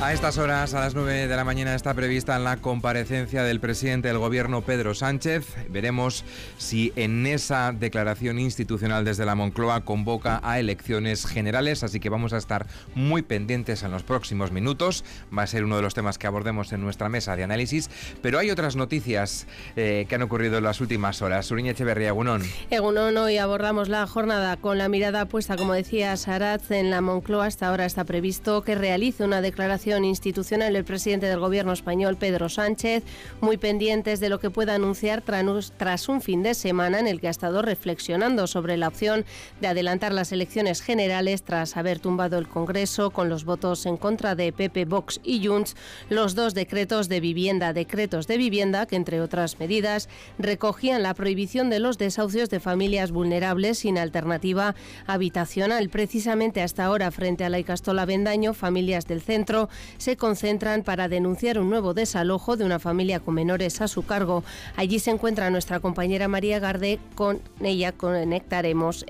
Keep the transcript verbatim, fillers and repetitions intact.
A estas horas, a las nueve de la mañana, está prevista la comparecencia del presidente del Gobierno, Pedro Sánchez. Veremos si en esa declaración institucional desde la Moncloa convoca a elecciones generales, así que vamos a estar muy pendientes en los próximos minutos. Va a ser uno de los temas que abordemos en nuestra mesa de análisis, pero hay otras noticias eh, que han ocurrido en las últimas horas. Suriñe Echeverría, Egunon. Egunon, hoy abordamos la jornada con la mirada puesta, como decía Saratz, en la Moncloa. Hasta ahora está previsto que realice una declaración institucional el presidente del Gobierno español, Pedro Sánchez, muy pendientes de lo que pueda anunciar tras, tras un fin de semana en el que ha estado reflexionando sobre la opción de adelantar las elecciones generales tras haber tumbado el Congreso con los votos en contra de P P, Vox y Junts, los dos decretos de vivienda, decretos de vivienda que, entre otras medidas, recogían la prohibición de los desahucios de familias vulnerables sin alternativa habitacional. Precisamente hasta ahora, frente a la Ikastola Bendaño, familias del centro se concentran para denunciar un nuevo desalojo de una familia con menores a su cargo. Allí se encuentra nuestra compañera María Gardé, con ella conectaremos